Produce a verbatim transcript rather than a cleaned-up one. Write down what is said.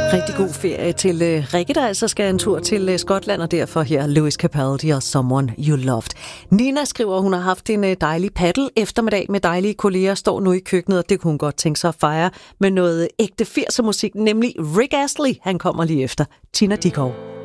Rigtig god ferie til uh, Rikke, der altså skal en tur til uh, Skotland, og derfor her Lewis Capaldi og Someone You Loved. Nina skriver, at hun har haft en uh, dejlig paddle eftermiddag med dejlige kolleger, står nu i køkkenet, og det kunne hun godt tænke sig at fejre med noget ægte firser musik, nemlig Rick Astley. Han kommer lige efter Tina Dickow.